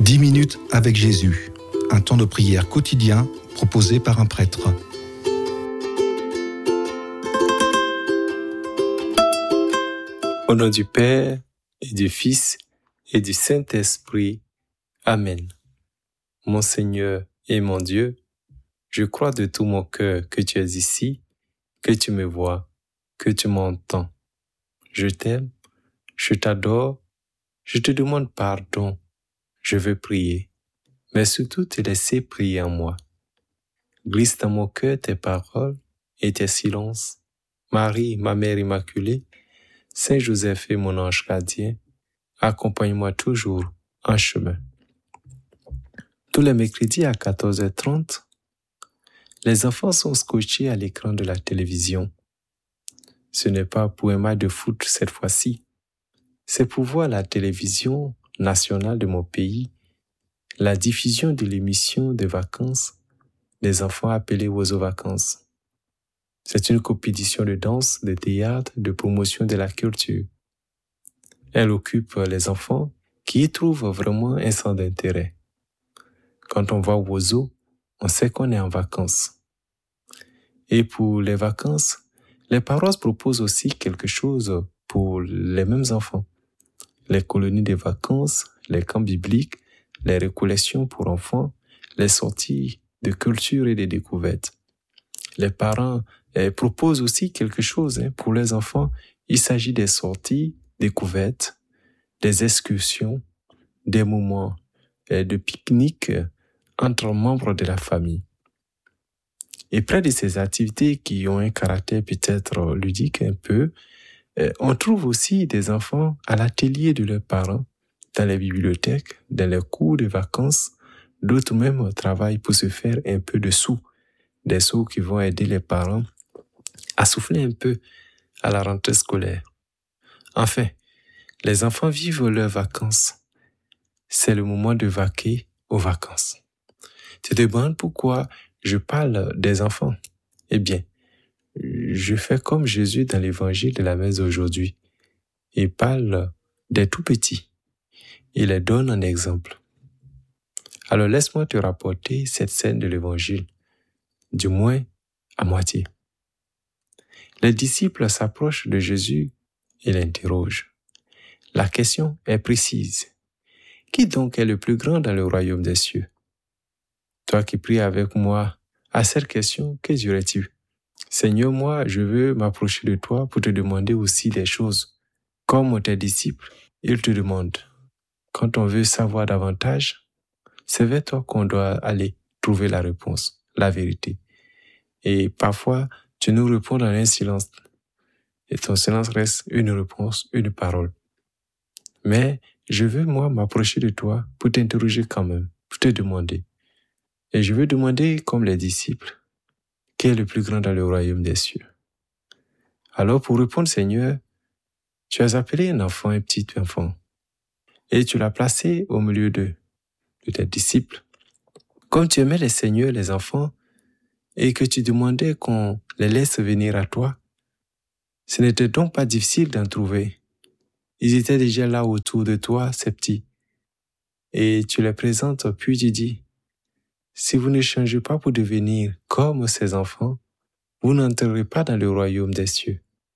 10 minutes avec Jésus, un temps de prière quotidien proposé par un prêtre. Au nom du Père et du Fils et du Saint-Esprit. Amen. Mon Seigneur et mon Dieu, je crois de tout mon cœur que tu es ici, que tu me vois, que tu m'entends. Je t'aime, je t'adore, je te demande pardon. Je veux prier, mais surtout te laisser prier en moi. Glisse dans mon cœur tes paroles et tes silences. Marie, ma mère immaculée, Saint Joseph et mon ange gardien, accompagne-moi toujours en chemin. Tous les mercredis à 14h30, les enfants sont scotchés à l'écran de la télévision. Ce n'est pas pour un match de foot cette fois-ci. C'est pour voir la télévision nationale de mon pays, la diffusion de l'émission de vacances des enfants appelés aux vacances. C'est une compétition de danse, de théâtre, de promotion de la culture. Elle occupe les enfants qui y trouvent vraiment un centre d'intérêt. Quand on va au Oiseau, on sait qu'on est en vacances. Et pour les vacances, les paroisses proposent aussi quelque chose pour les mêmes enfants. Les colonies de vacances, les camps bibliques, les récollections pour enfants, les sorties de culture et de découvertes. Les parents proposent aussi quelque chose pour les enfants. Il s'agit des sorties, découvertes, des excursions, des moments de pique-nique entre membres de la famille. Et près de ces activités qui ont un caractère peut-être ludique un peu, on trouve aussi des enfants à l'atelier de leurs parents, dans les bibliothèques, dans les cours de vacances. D'autres même travaillent pour se faire un peu de sous, des sous qui vont aider les parents à souffler un peu à la rentrée scolaire. Enfin, les enfants vivent leurs vacances. C'est le moment de vaquer aux vacances. Tu te demandes pourquoi je parle des enfants? Eh bien, je fais comme Jésus dans l'évangile de la messe aujourd'hui. Il parle des tout petits. Il les donne en exemple. Alors laisse-moi te rapporter cette scène de l'évangile, du moins à moitié. Les disciples s'approchent de Jésus et l'interrogent. La question est précise. Qui donc est le plus grand dans le royaume des cieux? Toi qui pries avec moi, à cette question, que dirais-tu? Seigneur, moi, je veux m'approcher de toi pour te demander aussi des choses. Comme tes disciples, ils te demandent. Quand on veut savoir davantage, c'est vers toi qu'on doit aller trouver la réponse, la vérité. Et parfois, tu nous réponds dans un silence. Et ton silence reste une réponse, une parole. Mais je veux, moi, m'approcher de toi pour t'interroger quand même, pour te demander. Et je veux demander, comme les disciples, qui est le plus grand dans le royaume des cieux? Alors, pour répondre, Seigneur, tu as appelé un enfant, un petit enfant, et tu l'as placé au milieu de tes disciples. Comme tu aimais les seigneurs, les enfants, et que tu demandais qu'on les laisse venir à toi, ce n'était donc pas difficile d'en trouver. Ils étaient déjà là autour de toi, ces petits. Et tu les présentes, puis tu dis, si vous ne changez pas pour devenir comme ces enfants, vous n'entrerez pas dans le royaume des cieux.